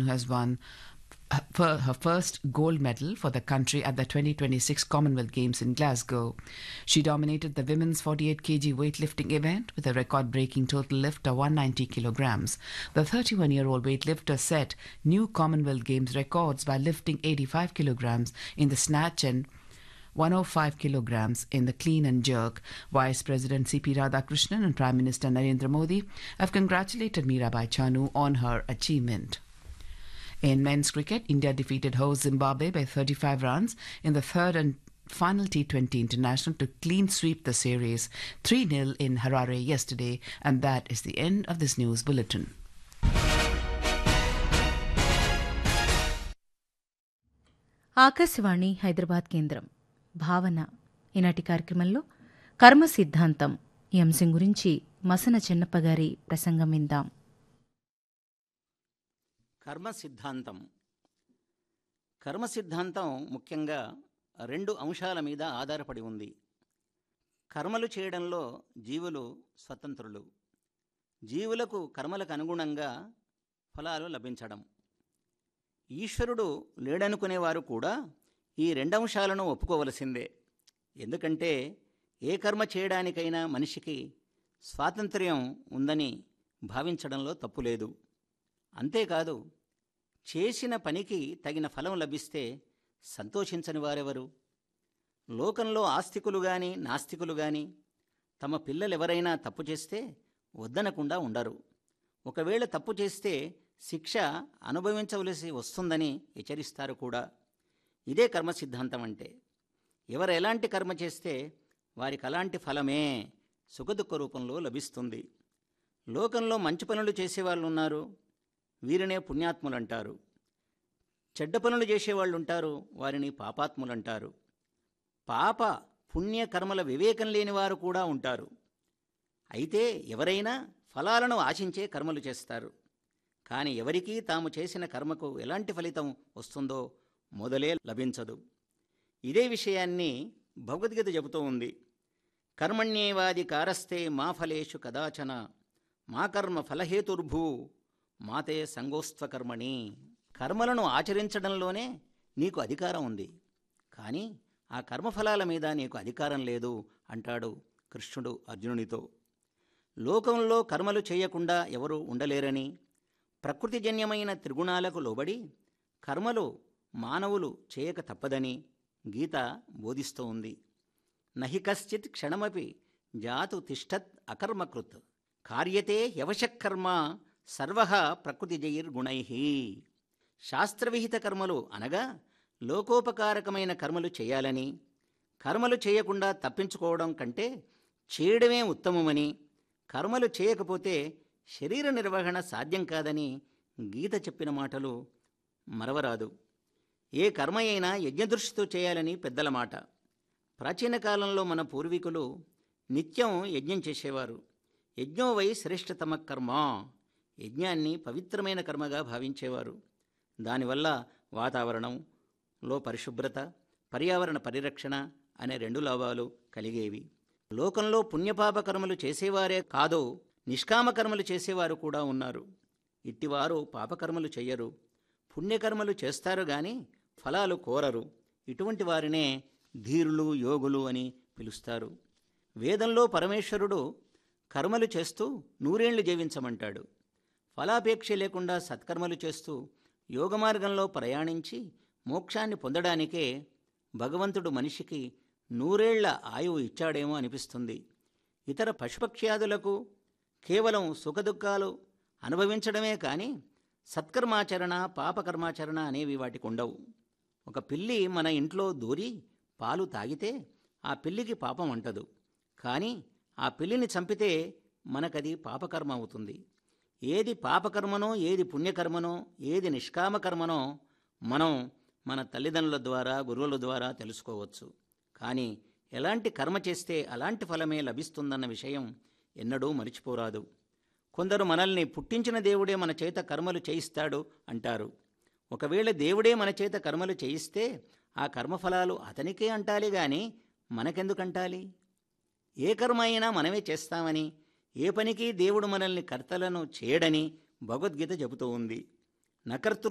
Chanu has won her first gold medal for the country at the 2026 Commonwealth Games in Glasgow. She dominated the women's 48 kg weightlifting event with a record-breaking total lift of 190 kilograms. The 31-year-old weightlifter set new Commonwealth Games records by lifting 85 kilograms in the snatch and 105 kilograms in the clean and jerk. Vice President C.P. Radhakrishnan and Prime Minister Narendra Modi have congratulated Mirabai Chanu on her achievement. In men's cricket, India defeated host Zimbabwe by 35 runs in the third and final T20 international to clean sweep the series 3-0 in Harare yesterday. And that is the end of this news bulletin. Akashvani Hyderabad కేంద్రం భావన ఈనాటి కార్యక్రమంలో కర్మ సిద్ధాంతం ఈ అంశం గురించి మసన చెన్నప్పగారి ప్రసంగం విందాం. కర్మ సిద్ధాంతం ముఖ్యంగా 2 అంశాల మీద ఆధారపడి ఉంది. కర్మలు చేయడంలో జీవులు స్వతంత్రులు. జీవులకు కర్మలకు అనుగుణంగా ఫలాలు లభించడం. ఈశ్వరుడు లేడనుకునేవారు కూడా ఈ 2 అంశాలను ఒప్పుకోవలసిందే. ఎందుకంటే ఏ కర్మ చేయడానికైనా మనిషికి స్వాతంత్ర్యం ఉందని భావించడంలో తప్పులేదు. అంతేకాదు, చేసిన పనికి తగిన ఫలం లభిస్తే సంతోషించని వారెవరు? లోకంలో ఆస్తికులు గాని నాస్తికులు గాని తమ పిల్లలెవరైనా తప్పు చేస్తే వద్దనకుండా ఉండరు. ఒకవేళ తప్పు చేస్తే శిక్ష అనుభవించవలసి వస్తుందని హెచ్చరిస్తారు కూడా. ఇదే కర్మ సిద్ధాంతం అంటే. ఎవరు ఎలాంటి కర్మ చేస్తే వారికి అలాంటి ఫలమే సుఖదుఖ రూపంలో లభిస్తుంది. లోకంలో మంచి పనులు చేసేవాళ్ళు ఉన్నారు, వీరినే పుణ్యాత్ములంటారు. చెడ్డ పనులు చేసేవాళ్ళు ఉంటారు, వారిని పాపాత్ములంటారు. పాప పుణ్య కర్మల వివేకం లేని వారు కూడా ఉంటారు. అయితే ఎవరైనా ఫలాలను ఆశించే కర్మలు చేస్తారు. కానీ ఎవరికీ తాము చేసిన కర్మకు ఎలాంటి ఫలితం వస్తుందో మొదలే లభించదు. ఇదే విషయాన్ని భగవద్గీత చెబుతూ ఉంది. కర్మణ్యేవాది కారస్తే మా ఫలేషు కదాచన మా కర్మ ఫలహేతుర్భూ మాతే సంగోస్త్వకర్మణి. కర్మలను ఆచరించడంలోనే నీకు అధికారం ఉంది, కానీ ఆ కర్మఫలాల మీద నీకు అధికారం లేదు అంటాడు కృష్ణుడు అర్జునునితో. లోకంలో కర్మలు చేయకుండా ఎవరూ ఉండలేరని, ప్రకృతిజన్యమైన త్రిగుణాలకు లోబడి కర్మలు మానవులు చేయక తప్పదని గీత బోధిస్తూ ఉంది. నహి కశ్చిత్ క్షణమపి జాతు తిష్టత్ అకర్మకృత్ కార్యతే యవశకర్మ సర్వః ప్రకృతిజైర్గుణై. శాస్త్రవిహిత కర్మలు అనగా లోకోపకారకమైన కర్మలు చేయాలని, కర్మలు చేయకుండా తప్పించుకోవడం కంటే చేయడమే ఉత్తమమని, కర్మలు చేయకపోతే శరీర నిర్వహణ సాధ్యం కాదని గీత చెప్పిన మాటలు మరవరాదు. ఏ కర్మ అయినా యజ్ఞదృష్టితో చేయాలని పెద్దల మాట. ప్రాచీన కాలంలో మన పూర్వీకులు నిత్యం యజ్ఞం చేసేవారు. యజ్ఞో వై శ్రేష్ఠతమ కర్మ. యజ్ఞాన్ని పవిత్రమైన కర్మగా భావించేవారు. దానివల్ల వాతావరణంలో పరిశుభ్రత, పర్యావరణ పరిరక్షణ అనే 2 లాభాలు కలిగేవి. లోకంలో పుణ్యపాప కర్మలు చేసేవారే కాదు, నిష్కామ కర్మలు చేసేవారు కూడా ఉన్నారు. ఇట్టివారు పాపకర్మలు చెయ్యరు, పుణ్యకర్మలు చేస్తారు గాని ఫలాలు కోరరు. ఇటువంటి వారినే ధీరులు, యోగులు అని పిలుస్తారు. వేదంలో పరమేశ్వరుడు కర్మలు చేస్తూ 100 ఏళ్లు జీవించమంటాడు. ఫలాపేక్ష లేకుండా సత్కర్మలు చేస్తూ యోగమార్గంలో ప్రయాణించి మోక్షాన్ని పొందడానికే భగవంతుడు మనిషికి 100 ఏళ్ల ఆయువు ఇచ్చాడేమో అనిపిస్తుంది. ఇతర పశుపక్ష్యాదులకు కేవలం సుఖదుఖాలు అనుభవించడమే కానీ సత్కర్మాచరణ, పాపకర్మాచరణ అనేవి వాటికి ఉండవు. ఒక పిల్లి మన ఇంట్లో దూరి పాలు తాగితే ఆ పిల్లికి పాపం అంటదు, కానీ ఆ పిల్లిని చంపితే మనకది పాపకర్మ అవుతుంది. ఏది పాపకర్మనో, ఏది పుణ్యకర్మనో, ఏది నిష్కామకర్మనో మనం మన తల్లిదండ్రుల ద్వారా, గురువుల ద్వారా తెలుసుకోవచ్చు. కానీ ఎలాంటి కర్మ చేస్తే అలాంటి ఫలమే లభిస్తుందన్న విషయం ఎన్నడూ మరిచిపోరాదు. కొందరు మనల్ని పుట్టించిన దేవుడే మన చేత కర్మలు చేయిస్తాడు అంటారు. ఒకవేళ దేవుడే మన చేత కర్మలు చేయిస్తే ఆ కర్మఫలాలు అతనికే అంటాలి గాని మనకెందుకంటాలి? ఏ కర్మ అయినా మనమే చేస్తామని, ఏ పనికి దేవుడు మనల్ని కర్తలను చేయడని భగవద్గీత చెబుతూ ఉంది. నకర్తృ